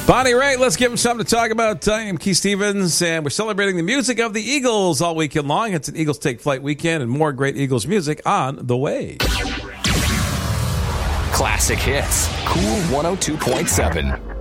Bonnie Raitt, let's give him something to talk about. I am Keith Stevens, and we're celebrating the music of the Eagles all weekend long. It's an Eagles Take Flight weekend, and more great Eagles music on the way. Classic hits. Cool 102.7.